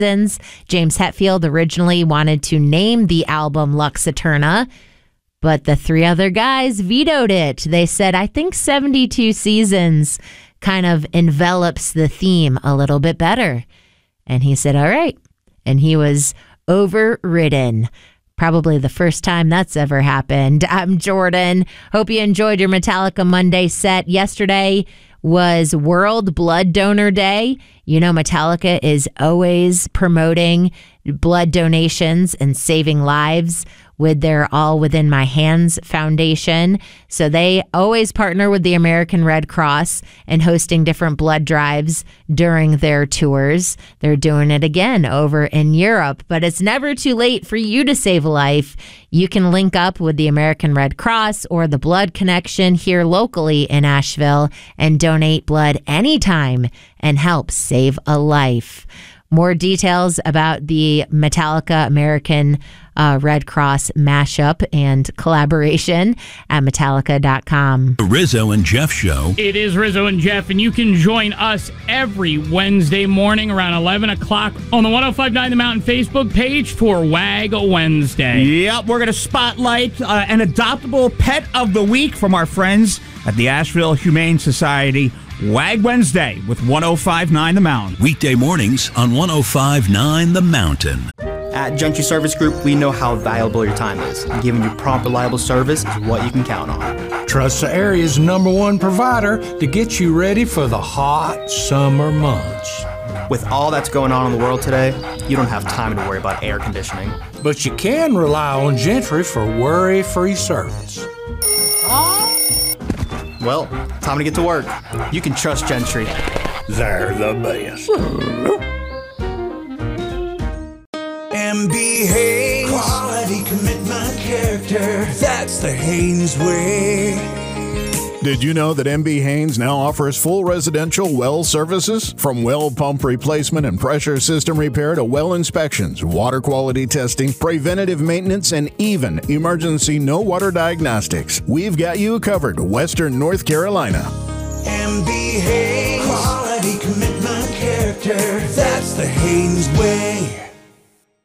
James Hetfield originally wanted to name the album Lux Eterna, but the three other guys vetoed it. They said, I think 72 seasons kind of envelops the theme a little bit better. And he said, all right. And he was overridden. Probably the first time that's ever happened. I'm Jordan. Hope you enjoyed your Metallica Monday set. Yesterday was World Blood Donor Day. You know, Metallica is always promoting blood donations and saving lives with their All Within My Hands Foundation. So they always partner with the American Red Cross and hosting different blood drives during their tours. They're doing it again over in Europe, but it's never too late for you to save a life. You can link up with the American Red Cross or the Blood Connection here locally in Asheville and donate blood anytime and help save a life. More details about the Metallica American Red Cross mashup and collaboration at Metallica.com. The Rizzo and Jeff Show. It is Rizzo and Jeff, and you can join us every Wednesday morning around 11 o'clock on the 105.9 The Mountain Facebook page for WAG Wednesday. Yep, we're going to spotlight an adoptable pet of the week from our friends at the Asheville Humane Society. WAG Wednesday with 105.9 The Mountain. Weekday mornings on 105.9 The Mountain. At Gentry Service Group, we know how valuable your time is. And giving you prompt, reliable service is what you can count on. Trust the area's #1 provider to get you ready for the hot summer months. With all that's going on in the world today, you don't have time to worry about air conditioning. But you can rely on Gentry for worry-free service. Well, time to get to work. You can trust Gentry. They're the best. MB Haynes. Quality, commitment, character. That's the Haynes way. Did you know that MB Haynes now offers full residential well services? From well pump replacement and pressure system repair to well inspections, water quality testing, preventative maintenance, and even emergency no water diagnostics. We've got you covered, Western North Carolina. MB Haynes. Quality, commitment, character. That's the Haynes way.